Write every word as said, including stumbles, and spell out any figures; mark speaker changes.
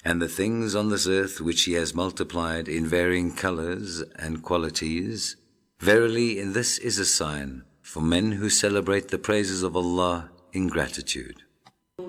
Speaker 1: and the things on this earth which he has multiplied in varying colors and qualities, verily in this is a sign for men who celebrate the praises of Allah in gratitude.